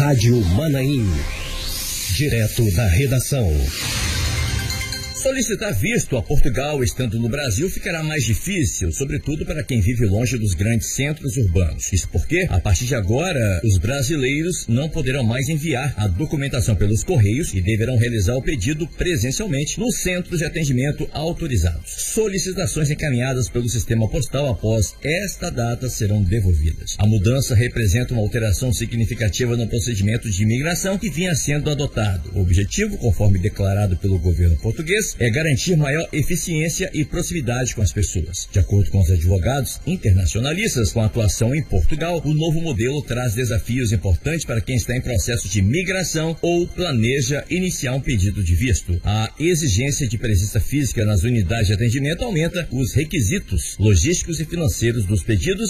Rádio Manaim. Direto da redação. Solicitar visto a Portugal estando no Brasil ficará mais difícil, sobretudo para quem vive longe dos grandes centros urbanos. Isso porque, a partir de agora, os brasileiros não poderão mais enviar a documentação pelos correios e deverão realizar o pedido presencialmente nos centros de atendimento autorizados. Solicitações encaminhadas pelo sistema postal após esta data serão devolvidas. A mudança representa uma alteração significativa no procedimento de imigração que vinha sendo adotado. O objetivo, conforme declarado pelo governo português, é garantir maior eficiência e proximidade com as pessoas. De acordo com os advogados internacionalistas com atuação em Portugal, o novo modelo traz desafios importantes para quem está em processo de migração ou planeja iniciar um pedido de visto. A exigência de presença física nas unidades de atendimento aumenta os requisitos logísticos e financeiros dos pedidos